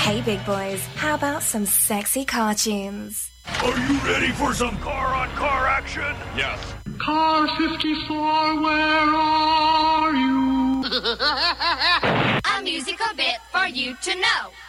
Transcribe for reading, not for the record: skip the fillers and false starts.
Hey, big boys, how about some sexy car tunes? Are you ready for some car-on-car action? Yes. Car 54, where are you? A musical bit for you to know.